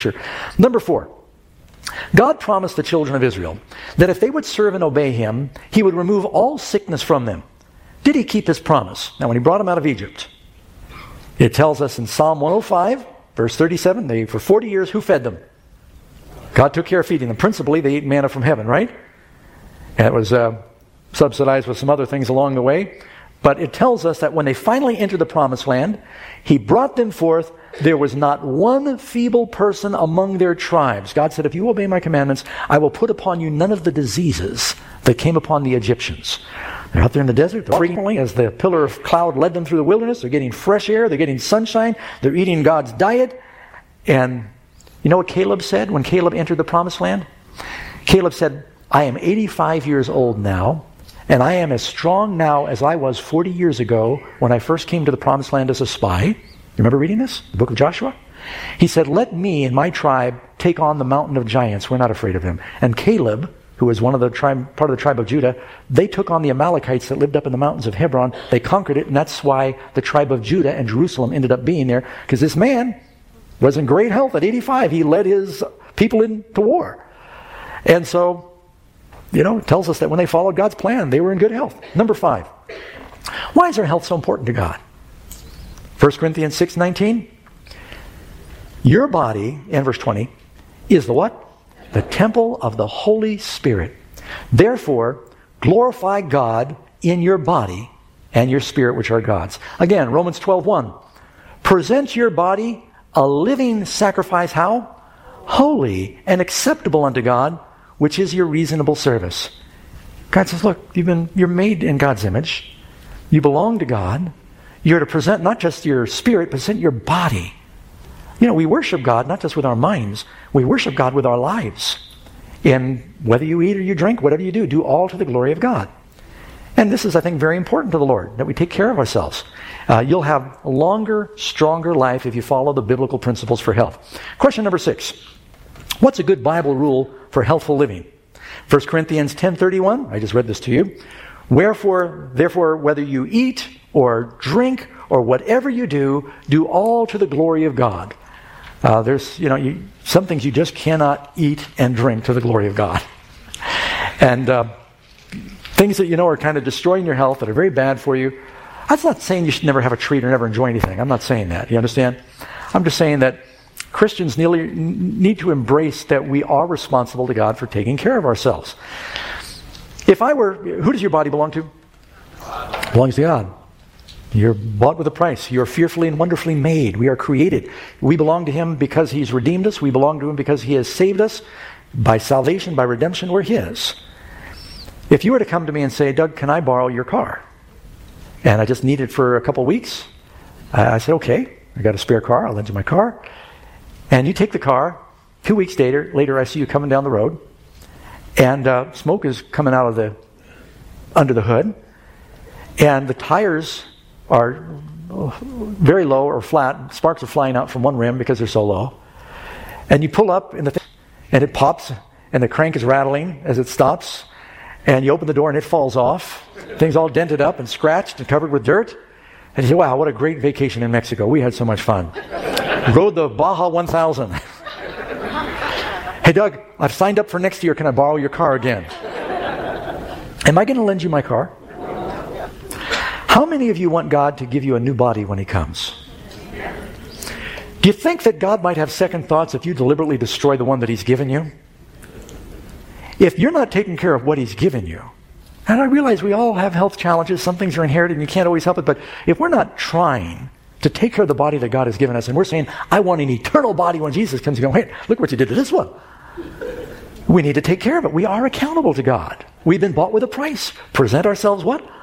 Scripture. Number 4, God promised the children of Israel that if they would serve and obey Him, He would remove all sickness from them. Did He keep His promise? Now, when He brought them out of Egypt, it tells us in Psalm 105, verse 37, for 40 years, who fed them? God took care of feeding them. Principally, they ate manna from heaven, right? And it was subsidized with some other things along the way. But it tells us that when they finally entered the promised land, He brought them forth. There was not one feeble person among their tribes. God said, if you obey my commandments, I will put upon you none of the diseases that came upon the Egyptians. They're out there in the desert. Frequently, as the pillar of cloud led them through the wilderness, they're getting fresh air, they're getting sunshine, they're eating God's diet. And you know what Caleb said when Caleb entered the promised land? Caleb said, I am 85 years old now, and I am as strong now as I was 40 years ago when I first came to the promised land as a spy. You remember reading this? The book of Joshua? He said, let me and my tribe take on the mountain of giants. We're not afraid of them. And Caleb, who was part of the tribe of Judah, they took on the Amalekites that lived up in the mountains of Hebron. They conquered it, and that's why the tribe of Judah and Jerusalem ended up being there, because this man was in great health at 85. He led his people into war. And so, it tells us that when they followed God's plan, they were in good health. Number 5, why is our health so important to God? 1 Corinthians 6:19, your body, in verse 20, is the what? The temple of the Holy Spirit. Therefore, glorify God in your body and your spirit, which are God's. Again, Romans 12:1, present your body a living sacrifice, how? Holy and acceptable unto God, which is your reasonable service. God says, look, you're made in God's image. You belong to God. You're to present not just your spirit, but present your body. We worship God not just with our minds. We worship God with our lives. And whether you eat or you drink, whatever you do all to the glory of God. And this is, I think, very important to the Lord, that we take care of ourselves. You'll have a longer, stronger life if you follow the biblical principles for health. Question number 6. What's a good Bible rule for healthful living? 1 Corinthians 10:31, I just read this to you. Wherefore, therefore, whether you eat or drink or whatever you do all to the glory of God. There's, some things you just cannot eat and drink to the glory of God. And things that are kind of destroying your health, that are very bad for you. That's not saying you should never have a treat or never enjoy anything. I'm not saying that. You understand? I'm just saying that Christians need to embrace that we are responsible to God for taking care of ourselves. Who does your body belong to? It belongs to God. You're bought with a price. You're fearfully and wonderfully made. We are created. We belong to Him because He's redeemed us. We belong to Him because He has saved us. By salvation, by redemption, we're His. If you were to come to me and say, Doug, can I borrow your car? And I just need it for a couple weeks. I said, okay, I got a spare car. I'll lend you my car. And you take the car. 2 weeks later I see you coming down the road. And smoke is coming out of under the hood. And the tires are very low or flat. Sparks are flying out from one rim because they're so low. And you pull up and it pops and the crank is rattling as it stops. And you open the door and it falls off. Things all dented up and scratched and covered with dirt. And you say, wow, what a great vacation in Mexico. We had so much fun. Rode the Baja 1000. Hey, Doug, I've signed up for next year. Can I borrow your car again? Am I going to lend you my car? How many of you want God to give you a new body when He comes? Do you think that God might have second thoughts if you deliberately destroy the one that He's given you? If you're not taking care of what He's given you, and I realize we all have health challenges, some things are inherited and you can't always help it, but if we're not trying to take care of the body that God has given us, and we're saying, I want an eternal body when Jesus comes, you go, wait, look what you did to this one. We need to take care of it. We are accountable to God. We've been bought with a price. Present ourselves what?